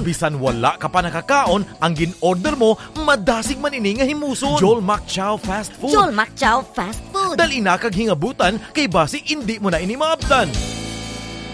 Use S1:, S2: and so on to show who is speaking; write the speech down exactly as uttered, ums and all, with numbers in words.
S1: karon. Bisan wala ka pa nakakaon, ang gin-order mo, madasig man ini nga himuson. Joel McChow Fast Food.
S2: Joel McChow Fast Food.
S1: Dali na kag hingabutan, kay basi hindi mo na ini maabtan.